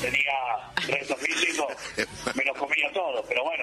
tenía resto físico, me los comía todo, pero bueno.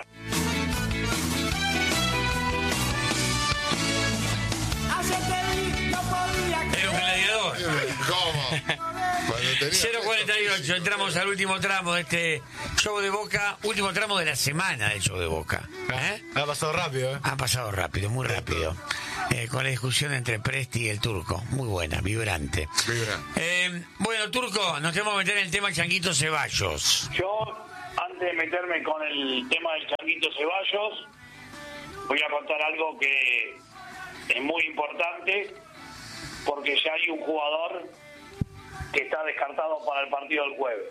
Era un gladiador. ¿Cómo? 0:48, entramos al último tramo de este show de Boca, último tramo de la semana del show de Boca. Ha pasado rápido, ¿eh? Ha pasado rápido, muy rápido. Con la discusión entre Presti y el Turco. Muy buena, vibrante. Bueno, Turco, nos tenemos que meter en el tema Changuito Ceballos. Yo, antes de meterme con el tema del Changuito Ceballos, voy a contar algo que es muy importante, porque ya hay un jugador que está descartado para el partido del jueves.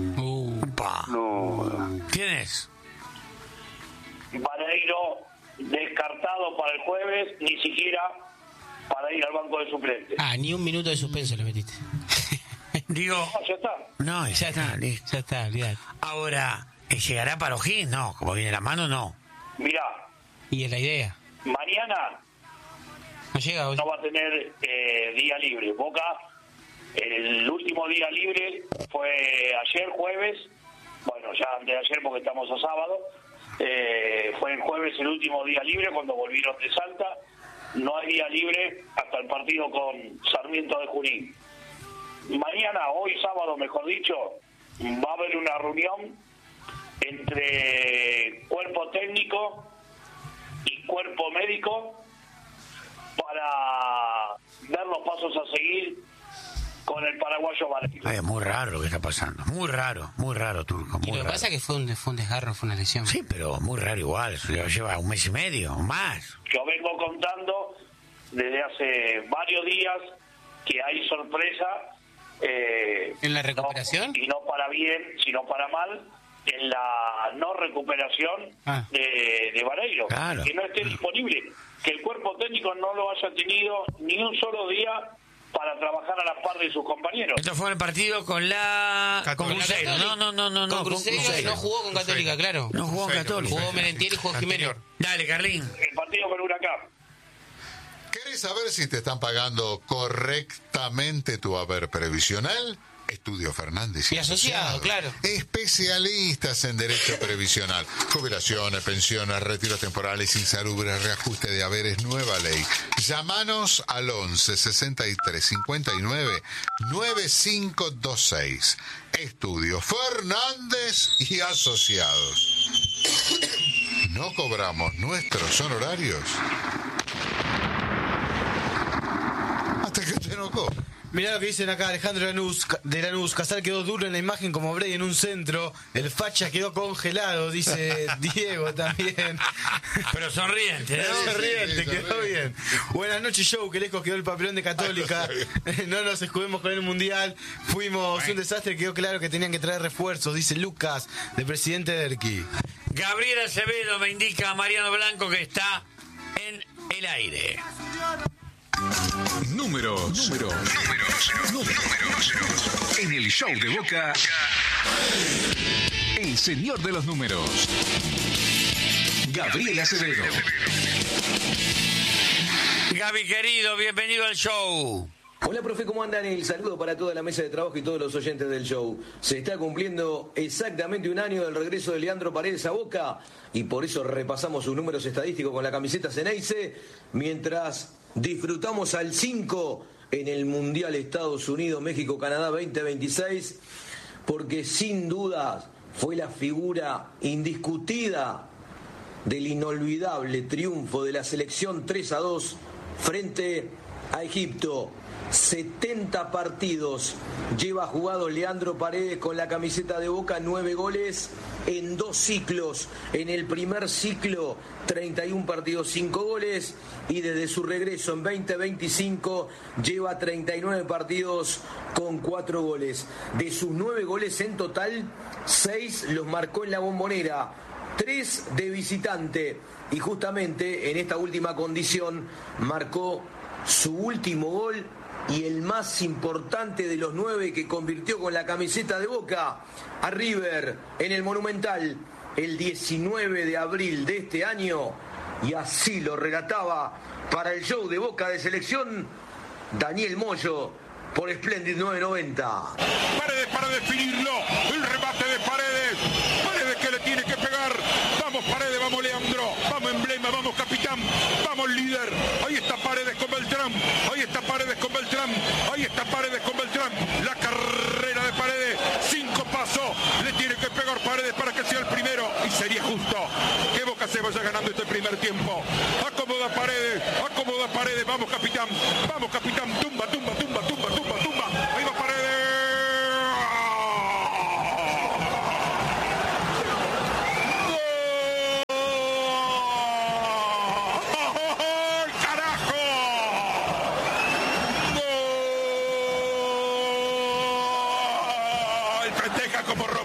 ¿Quién es? Vareiro descartado para el jueves, ni siquiera para ir al banco de suplentes. Ni un minuto de suspenso le metiste. Digo... No, ya está. No, ya está, listo. Ya está, olvidate. Ahora, ¿llegará para O'Higgins? No, como viene la mano, no. Mirá. Y es la idea. Mañana no llega hoy. No va a tener día libre. Boca, el último día libre fue ayer jueves, bueno, ya antes de ayer porque estamos a sábado, fue el jueves el último día libre cuando volvieron de Salta. No hay día libre hasta el partido con Sarmiento de Junín. Mañana, hoy sábado mejor dicho, va a haber una reunión entre cuerpo técnico y cuerpo médico para dar los pasos a seguir con el paraguayo Vareiro. Es muy raro lo que está pasando. Muy raro, Turco. Muy y lo que pasa es que fue un desgarro, fue una lesión. Sí, pero muy raro igual. Lleva un mes y medio o más. Yo vengo contando desde hace varios días que hay sorpresa. ¿En la recuperación? Y no para bien, sino para mal, en la no recuperación de Vareiro. Claro. Que no esté disponible. Que el cuerpo técnico no lo haya tenido ni un solo día para trabajar a la par de sus compañeros. Esto fue el partido con con Cruzeiro. No. Con Cruzeiro no jugó con Católica, claro. No jugó con Católica. Jugó Merentiel y jugó Jiménez. Dale, Carlín. El partido con Huracán. ¿Querés saber si te están pagando correctamente tu haber previsional? Estudio Fernández y asociado, claro. Especialistas en derecho previsional, jubilaciones, pensiones, retiros temporales, insalubres, reajuste de haberes, nueva ley. Llámanos al 11 63 59 9526. Estudio Fernández y asociados. ¿No cobramos nuestros honorarios? Hasta que usted no cobre. Mirá lo que dicen acá Alejandro de Lanús. Casal quedó duro en la imagen como Brey en un centro. El facha quedó congelado, dice Diego también. Pero sonriente, ¿no? Sonriente, quedó bien. Buenas noches, show, que lejos quedó el papelón de Católica. No nos escudemos con el Mundial. Fuimos un desastre, quedó claro que tenían que traer refuerzos, dice Lucas, de Presidente Derqui. Gabriel Acevedo me indica a Mariano Blanco que está en el aire. Números. En el show de Boca, el señor de los números, Gabriel Acevedo. Gaby, querido, bienvenido al show. Hola, profe, ¿cómo andan? El saludo para toda la mesa de trabajo y todos los oyentes del show. Se está cumpliendo exactamente un año del regreso de Leandro Paredes a Boca y por eso repasamos sus números estadísticos con la camiseta Ceneice, mientras disfrutamos al 5 en el Mundial Estados Unidos, México, Canadá 2026, porque sin duda fue la figura indiscutida del inolvidable triunfo de la selección 3-2 frente a Egipto. 70 partidos lleva jugado Leandro Paredes con la camiseta de Boca, 9 goles en 2 ciclos. En el primer ciclo 31 partidos, 5 goles, y desde su regreso en 2025 lleva 39 partidos con 4 goles. De sus 9 goles en total, 6 los marcó en la Bombonera, 3 de visitante, y justamente en esta última condición marcó su último gol y el más importante de los 9 que convirtió con la camiseta de Boca a River en el Monumental el 19 de abril de este año, y así lo relataba para el show de Boca de Selección Daniel Moyo, por Splendid 990. Paredes para definirlo. El remate de Paredes. Paredes que le tiene que pegar. Vamos Paredes, vamos Leandro. Vamos Emblema, vamos capitán. Vamos líder. Ahí está Paredes con Beltrán. Ahí está Paredes con Beltrán. Ahí está Paredes con Beltrán. La carrera de Paredes. 5 pasos. Le tiene que pegar Paredes para que sea el primero. Y sería justo que Boca se vaya ganando este primer tiempo. Acomoda Paredes. Acomoda Paredes. Vamos capitán. Vamos capitán. Tumba, tumba, tumba, tumba, tumba, tumba. Ahí va Paredes. ¡Gol! ¡Carajo! ¡Gol! Festeja como